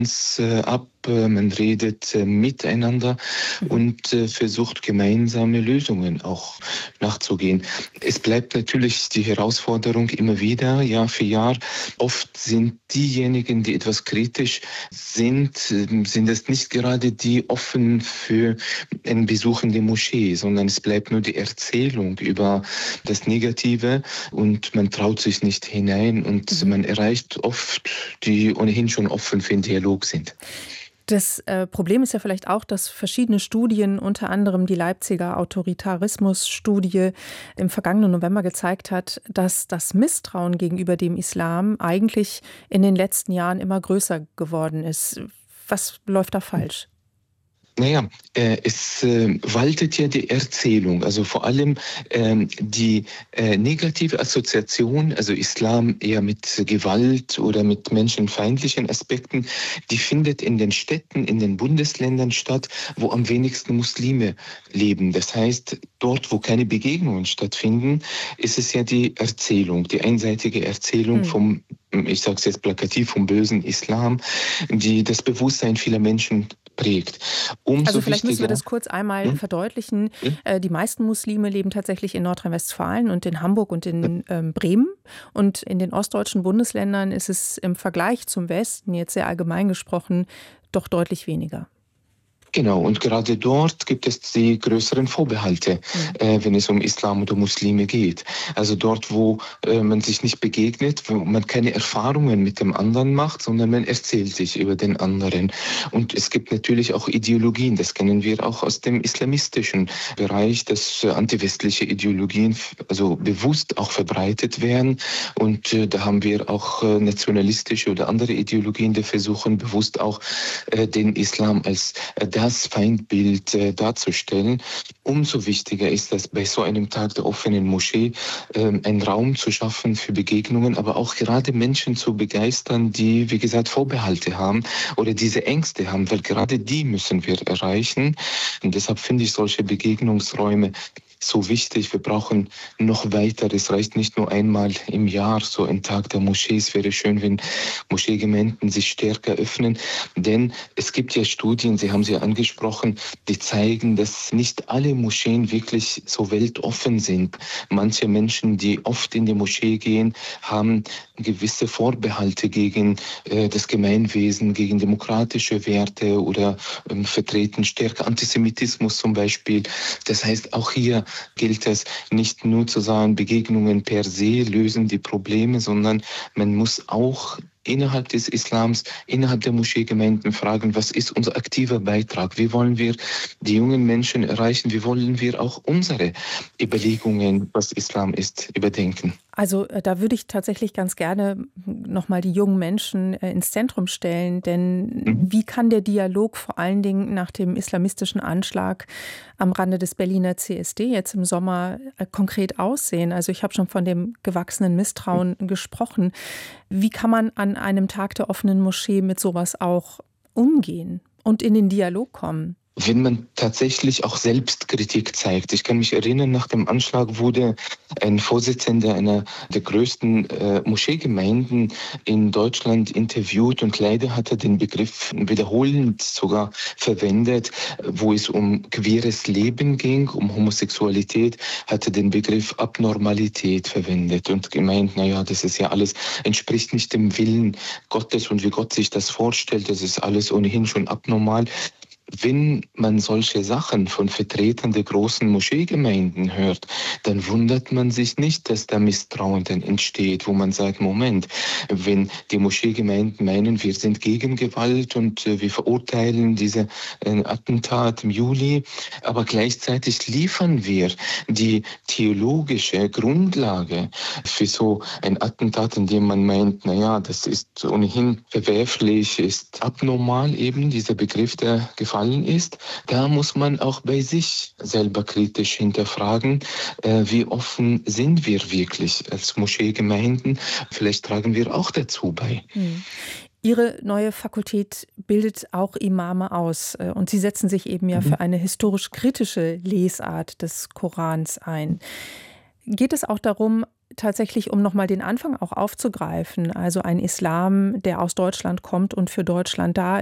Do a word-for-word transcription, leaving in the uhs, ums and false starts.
äh, ab, äh, man redet äh, miteinander und äh, versucht gemeinsame Lösungen auch nachzugehen. Es bleibt natürlich die Herausforderung immer wieder, Jahr für Jahr. Oft sind diejenigen, die etwas kritisch sind, äh, sind es nicht gerade die offen für einen Besuch in die Moschee, sondern es bleibt nur die Erzählung über das Negative und man traut sich nicht hinein und Mhm. man erreicht oft die ohnehin schon offen für den Dialog sind. Das äh, Problem ist ja vielleicht auch, dass verschiedene Studien, unter anderem die Leipziger Autoritarismus-Studie im vergangenen November gezeigt hat, dass das Misstrauen gegenüber dem Islam eigentlich in den letzten Jahren immer größer geworden ist. Was läuft da falsch? Naja, äh, es äh, waltet ja die Erzählung, also vor allem ähm, die äh, negative Assoziation, also Islam eher mit Gewalt oder mit menschenfeindlichen Aspekten, die findet in den Städten, in den Bundesländern statt, wo am wenigsten Muslime leben. Das heißt, dort, wo keine Begegnungen stattfinden, ist es ja die Erzählung, die einseitige Erzählung Hm. vom, ich sage es jetzt plakativ, vom bösen Islam, die das Bewusstsein vieler Menschen prägt. Umso Also vielleicht müssen wir wichtiger. das kurz einmal Hm? verdeutlichen. Hm? Äh, Die meisten Muslime leben tatsächlich in Nordrhein-Westfalen und in Hamburg und in ähm, Bremen. Und in den ostdeutschen Bundesländern ist es im Vergleich zum Westen, jetzt sehr allgemein gesprochen, doch deutlich weniger. Genau, und gerade dort gibt es die größeren Vorbehalte, Hm. äh, wenn es um Islam oder Muslime geht. Also dort, wo äh, man sich nicht begegnet, wo man keine Erfahrungen mit dem anderen macht, sondern man erzählt sich über den anderen. Und es gibt natürlich auch Ideologien, das kennen wir auch aus dem islamistischen Bereich, dass äh, antiwestliche Ideologien f- also bewusst auch verbreitet werden. Und äh, da haben wir auch äh, nationalistische oder andere Ideologien, die versuchen bewusst auch äh, den Islam als äh, das Feindbild äh, darzustellen. Umso wichtiger ist es, bei so einem Tag der offenen Moschee ähm, einen Raum zu schaffen für Begegnungen, aber auch gerade Menschen zu begeistern, die, wie gesagt, Vorbehalte haben oder diese Ängste haben, weil gerade die müssen wir erreichen. Und deshalb finde ich solche Begegnungsräume so wichtig. Wir brauchen noch weiter. Es reicht nicht nur einmal im Jahr so ein Tag der Moschee. Es wäre schön, wenn Moscheegemeinden sich stärker öffnen, denn es gibt ja Studien, Sie haben sie angesprochen, die zeigen, dass nicht alle Moscheen wirklich so weltoffen sind. Manche Menschen, die oft in die Moschee gehen, haben gewisse Vorbehalte gegen äh, das Gemeinwesen, gegen demokratische Werte oder ähm, vertreten stärker Antisemitismus zum Beispiel. Das heißt, auch hier gilt es nicht nur zu sagen, Begegnungen per se lösen die Probleme, sondern man muss auch innerhalb des Islams, innerhalb der Moscheegemeinden fragen, was ist unser aktiver Beitrag? Wie wollen wir die jungen Menschen erreichen? Wie wollen wir auch unsere Überlegungen, was Islam ist, überdenken? Also äh, da würde ich tatsächlich ganz gerne nochmal die jungen Menschen äh, ins Zentrum stellen, denn Mhm. wie kann der Dialog vor allen Dingen nach dem islamistischen Anschlag am Rande des Berliner C S D jetzt im Sommer äh, konkret aussehen? Also ich habe schon von dem gewachsenen Misstrauen gesprochen. Wie kann man an einem Tag der offenen Moschee mit sowas auch umgehen und in den Dialog kommen? Wenn man tatsächlich auch Selbstkritik zeigt. Ich kann mich erinnern, nach dem Anschlag wurde ein Vorsitzender einer der größten äh, Moscheegemeinden in Deutschland interviewt und leider hat er den Begriff wiederholend sogar verwendet, wo es um queeres Leben ging, um Homosexualität, hat er den Begriff Abnormalität verwendet und gemeint, naja, das ist ja alles, entspricht nicht dem Willen Gottes und wie Gott sich das vorstellt, das ist alles ohnehin schon abnormal. Wenn man solche Sachen von Vertretern der großen Moscheegemeinden hört, dann wundert man sich nicht, dass da Misstrauen dann entsteht, wo man sagt, Moment, wenn die Moscheegemeinden meinen, wir sind gegen Gewalt und äh, wir verurteilen diese äh, Attentat im Juli, aber gleichzeitig liefern wir die theologische Grundlage für so ein Attentat, in dem man meint, naja, das ist ohnehin verwerflich, ist abnormal eben, dieser Begriff, der gefallen ist, da muss man auch bei sich selber kritisch hinterfragen, äh, wie offen sind wir wirklich als Moscheegemeinden. Vielleicht tragen wir auch dazu bei. Hm. Ihre neue Fakultät bildet auch Imame aus äh, und Sie setzen sich eben ja Mhm. für eine historisch-kritische Lesart des Korans ein. Geht es auch darum, tatsächlich, um nochmal den Anfang auch aufzugreifen, also ein Islam, der aus Deutschland kommt und für Deutschland da